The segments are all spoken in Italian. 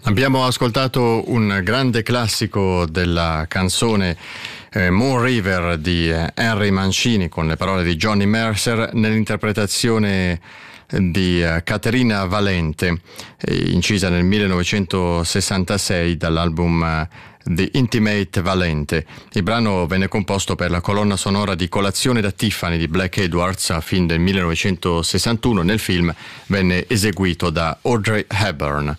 Abbiamo ascoltato un grande classico della canzone Moon River di Henry Mancini con le parole di Johnny Mercer nell'interpretazione di Caterina Valente, incisa nel 1966 dall'album The Intimate Valente. Il brano venne composto per la colonna sonora di Colazione da Tiffany di Black Edwards a fin del 1961. Nel film venne eseguito da Audrey Hepburn.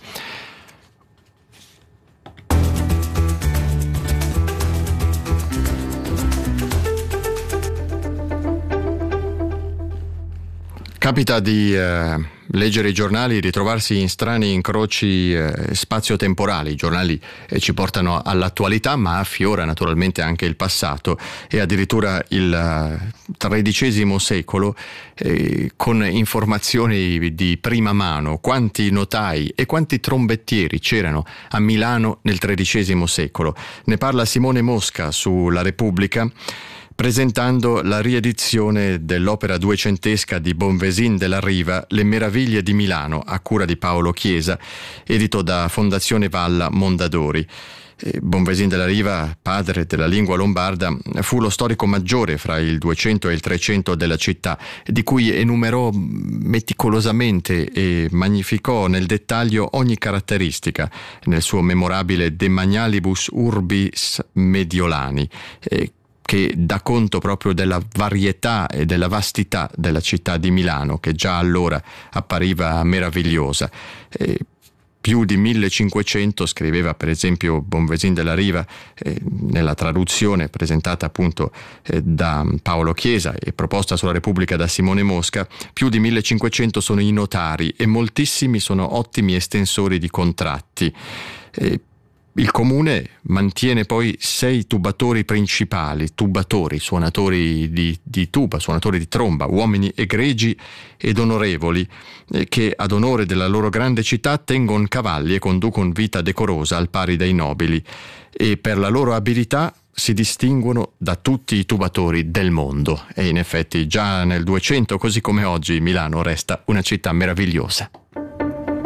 Capita di leggere i giornali, ritrovarsi in strani incroci spazio-temporali. I giornali ci portano all'attualità, ma affiora naturalmente anche il passato e addirittura il XIII secolo, con informazioni di prima mano. Quanti notai e quanti trombettieri c'erano a Milano nel XIII secolo. Ne parla Simone Mosca su La Repubblica, presentando la riedizione dell'opera duecentesca di Bonvesin della Riva, Le meraviglie di Milano, a cura di Paolo Chiesa, edito da Fondazione Valla Mondadori. Bonvesin della Riva, padre della lingua lombarda, fu lo storico maggiore fra il 200 e il 300 della città, di cui enumerò meticolosamente e magnificò nel dettaglio ogni caratteristica nel suo memorabile De Magnalibus Urbis Mediolani, che dà conto proprio della varietà e della vastità della città di Milano, che già allora appariva meravigliosa. Più di 1500, scriveva per esempio Bonvesin della Riva, nella traduzione presentata appunto da Paolo Chiesa e proposta sulla Repubblica da Simone Mosca, più di 1500 sono i notari e moltissimi sono ottimi estensori di contratti. Il comune mantiene poi 6 tubatori principali, suonatori di tuba, suonatori di tromba, uomini egregi ed onorevoli, che ad onore della loro grande città tengono cavalli e conducono vita decorosa al pari dei nobili, e per la loro abilità si distinguono da tutti i tubatori del mondo. E in effetti già nel 200, così come oggi, Milano resta una città meravigliosa.